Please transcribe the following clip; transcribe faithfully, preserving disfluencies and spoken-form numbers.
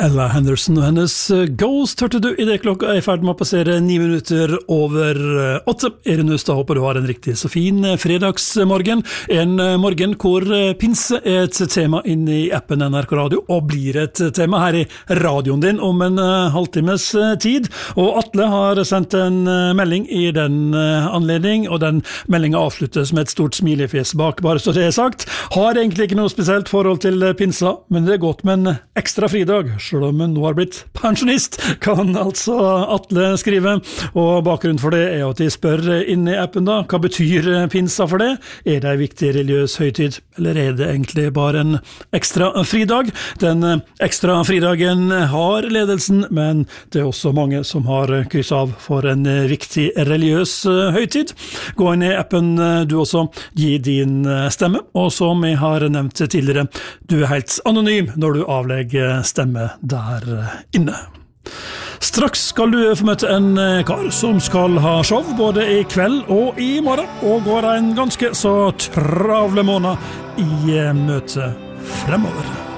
Ella Henderson og hennes Ghost hørte du I det klokka er I ferd med å passere ni minutter over åtte. Erin Hustad, håper du har en riktig så fin fredagsmorgen. En morgen hvor pinse er et tema inn I appen N R K Radio, og blir et tema her I radioen din om en halvtimes tid. Og Atle har sendt en melding I den anledning, og den meldingen avsluttes med et stort smilefjes bak, bare så det er sagt. Har egentlig ikke noe spesielt forhold til pinsa, men det er godt med en ekstra fridag. Selv om hun nå har blitt pensjonist, kan altså Atle skrive. Og bakgrunnen for det er at de spør inn I appen da, hva betyr pinsa for det? Er det en viktig religiøs høytid, eller er det egentlig bare en ekstra fridag? Den ekstra fridagen har ledelsen, men det er også mange som har kryss av for en viktig religiøs høytid. Gå inn I appen du også, gi din stemme, og som jeg har nevnt tidligere, du er helt anonym når du avlegger stemme der inne. Straks skal du få møte en kar som skal ha show både I kveld og I morgen, og går en ganske så travle måned I møte fremover.